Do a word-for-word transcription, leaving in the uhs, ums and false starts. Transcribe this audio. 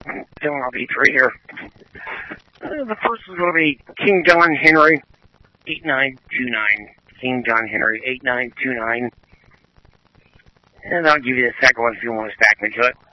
Then I'll be three here. Uh, the first is going to be King John Henry, eight nine two nine. King John Henry, eight nine two nine. And I'll give you the second one if you want to stack me to it.